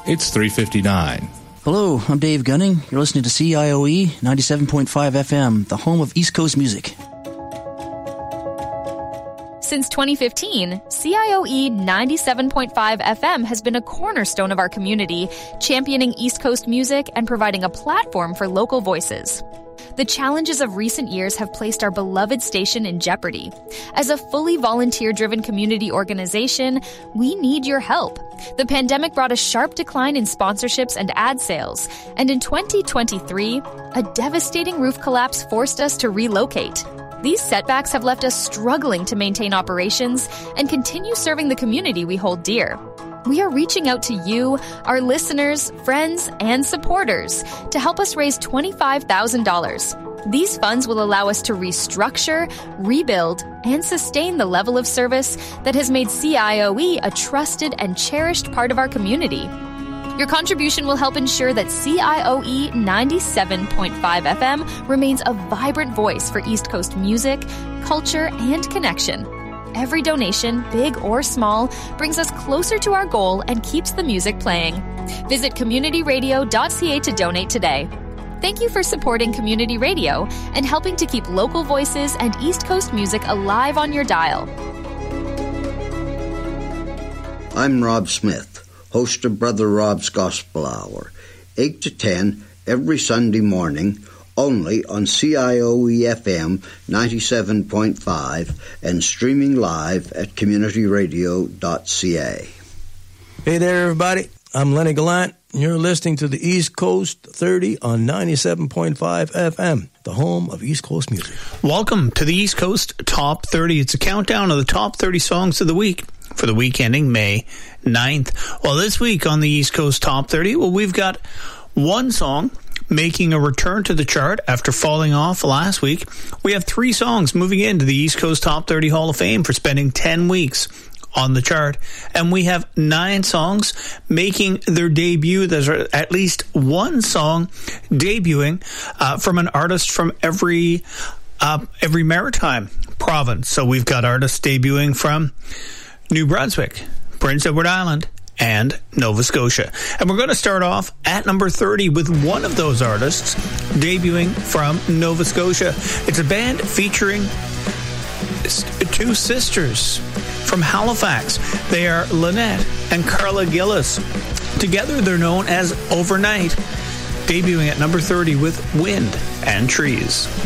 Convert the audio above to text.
It's 3:59. Hello, I'm Dave Gunning. You're listening to CIOE 97.5 FM, the home of East Coast music. Since 2015, CIOE 97.5 FM has been a cornerstone of our community, championing East Coast music and providing a platform for local voices. The challenges of recent years have placed our beloved station in jeopardy. As a fully volunteer-driven community organization, we need your help. The pandemic brought a sharp decline in sponsorships and ad sales, and in 2023, a devastating roof collapse forced us to relocate. These setbacks have left us struggling to maintain operations and continue serving the community we hold dear. We are reaching out to you, our listeners, friends, and supporters to help us raise $25,000. These funds will allow us to restructure, rebuild, and sustain the level of service that has made CIOE a trusted and cherished part of our community. Your contribution will help ensure that CIOE 97.5 FM remains a vibrant voice for East Coast music, culture, and connection. Every donation, big or small, brings us closer to our goal and keeps the music playing. Visit communityradio.ca to donate today. Thank you for supporting community radio and helping to keep local voices and East Coast music alive on your dial. I'm Rob Smith, host of Brother Rob's Gospel Hour, 8 to 10 every Sunday morning, only on CIOE-FM 97.5 and streaming live at communityradio.ca. Hey there, everybody. I'm Lenny Gallant, and you're listening to the East Coast 30 on 97.5 FM, the home of East Coast music. Welcome to the East Coast Top 30. It's a countdown of the top 30 songs of the week for the week ending May 9th. Well, this week on the East Coast Top 30, we've got one song making a return to the chart after falling off last week. We have 3 songs moving into the East Coast Top 30 Hall of Fame for spending 10 weeks on the chart. And we have 9 songs making their debut. There's at least one song debuting from an artist from every maritime province. So we've got artists debuting from New Brunswick, Prince Edward Island, and Nova Scotia. And we're going to start off at number 30 with one of those artists debuting from Nova Scotia. It's a band featuring 2 sisters from Halifax. They are Lynette and Carla Gillis. Together they're known as Overnight, debuting at number 30 with Wind and Trees.